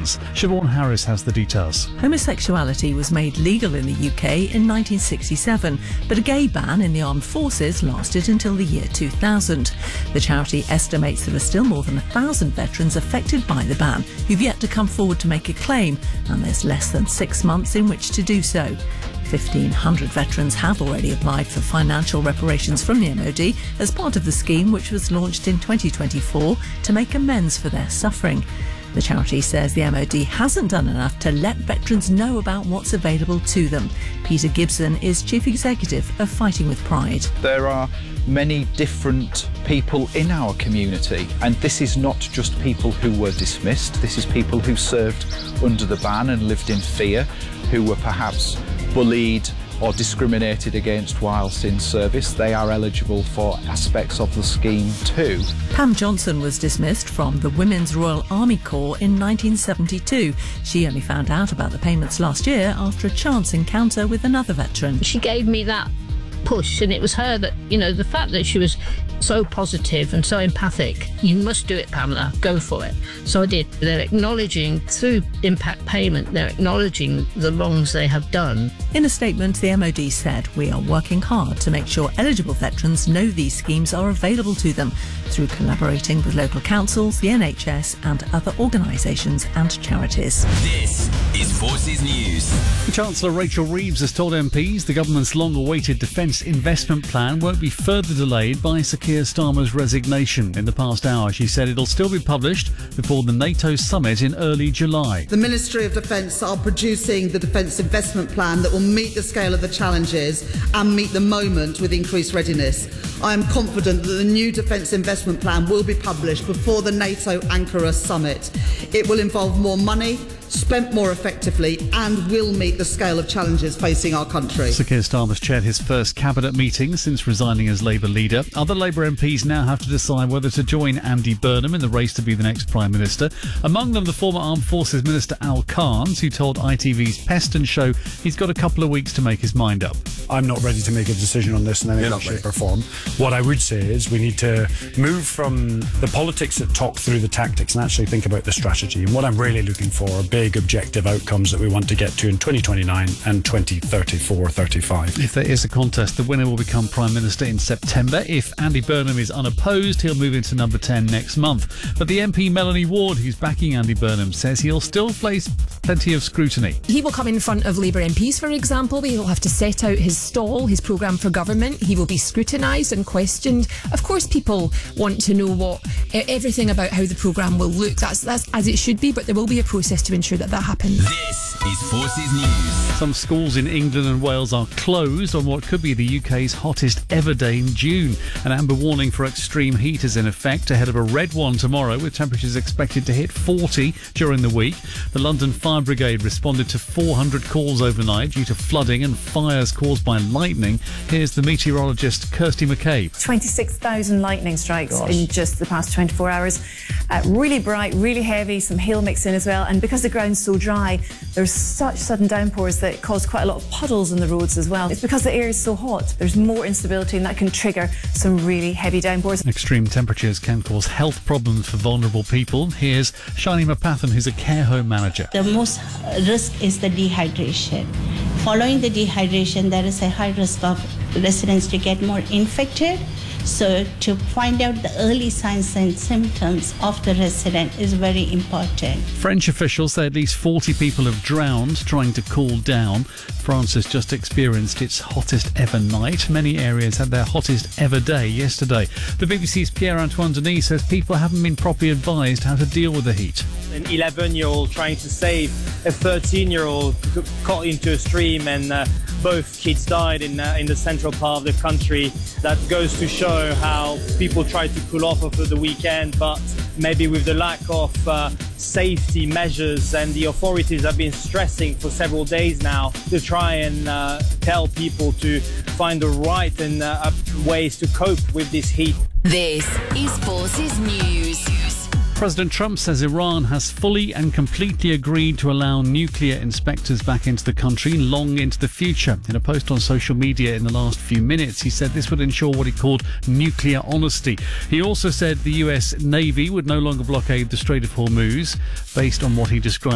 veterans. Siobhan Harris has the details. Homosexuality was made legal in the UK in 1967, but a gay ban in the armed forces lasted until the year 2000. The charity estimates there are still more than 1,000 veterans affected by the ban who've yet to come forward to make a claim, and there's less than 6 months in which to do so. 1,500 veterans have already applied for financial reparations from the MOD as part of the scheme, which was launched in 2024 to make amends for their suffering. The charity says the MOD hasn't done enough to let veterans know about what's available to them. Peter Gibson is Chief Executive of Fighting with Pride. There are many different people in our community, and this is not just people who were dismissed. This is people who served under the ban and lived in fear, who were perhaps bullied or discriminated against whilst in service. They are eligible for aspects of the scheme too. Pam Johnson was dismissed from the Women's Royal Army Corps in 1972. She only found out about the payments last year after a chance encounter with another veteran. She gave me that push, and it was her that, the fact that she was so positive and so empathic. You must do it, Pamela, go for it. So I did. They're acknowledging through impact payment, they're acknowledging the wrongs they have done. In a statement, the MOD said, "We are working hard to make sure eligible veterans know these schemes are available to them through collaborating with local councils, the NHS and other organisations and charities." This is Forces News. Chancellor Rachel Reeves has told MPs the government's long-awaited defence investment plan won't be further delayed by Sir Keir Starmer's resignation. In the past hour, she said it'll still be published before the NATO summit in early July. The Ministry of Defence are producing the defence investment plan that will meet the scale of the challenges and meet the moment with increased readiness. I am confident that the new defence investment plan will be published before the NATO Ankara summit. It will involve more money, spent more effectively, and will meet the scale of challenges facing our country. Sir Keir Starmer's chaired his first cabinet meeting since resigning as Labour leader. Other Labour MPs now have to decide whether to join Andy Burnham in the race to be the next Prime Minister. Among them, the former Armed Forces Minister Al Carnes, who told ITV's Peston show he's got a couple of weeks to make his mind up. I'm not ready to make a decision on this in any way, shape or form. What I would say is we need to move from the politics that talk through the tactics and actually think about the strategy. And what I'm really looking for are big objective outcomes that we want to get to in 2029 and 2034-35. If there is a contest, the winner will become Prime Minister in September. If Andy Burnham is unopposed, he'll move into number 10 next month. But the MP Melanie Ward, who's backing Andy Burnham, says he'll still face plenty of scrutiny. He will come in front of Labour MPs, for example. He will have to set out his stall, his programme for government. He will be scrutinised and questioned. Of course, people want to know everything about how the programme will look. That's as it should be, but there will be a process to ensure that happens. This is Forces News. Some schools in England and Wales are closed on what could be the UK's hottest ever day in June. An amber warning for extreme heat is in effect ahead of a red one tomorrow, with temperatures expected to hit 40 during the week. The London Fire Brigade responded to 400 calls overnight due to flooding and fires caused by lightning. Here's the meteorologist Kirsty McCabe. 26,000 lightning strikes in just the past 24 hours. Really bright, really heavy, some hail mixed in as well. And because the ground's so dry, there's such sudden downpours that cause quite a lot of puddles in the roads as well. It's because the air is so hot, there's more instability, and that can trigger some really heavy downpours. Extreme temperatures can cause health problems for vulnerable people. Here's Shani Mapathan, who's a care home manager. The most risk is the dehydration. Following the dehydration, there is a high risk of residents to get more infected. So to find out the early signs and symptoms of the resident is very important. French officials say at least 40 people have drowned trying to cool down. France has just experienced its hottest ever night. Many areas had their hottest ever day yesterday. The BBC's Pierre-Antoine Denis says people haven't been properly advised how to deal with the heat. An 11-year-old trying to save a 13-year-old caught into a stream, and both kids died in the central part of the country. That goes to show how people try to cool off over the weekend, but maybe with the lack of safety measures, and the authorities have been stressing for several days now to try and tell people to find the right and ways to cope with this heat. This is Forces News. President Trump says Iran has fully and completely agreed to allow nuclear inspectors back into the country long into the future. In a post on social media in the last few minutes, he said this would ensure what he called nuclear honesty. He also said the US Navy would no longer blockade the Strait of Hormuz, based on what he described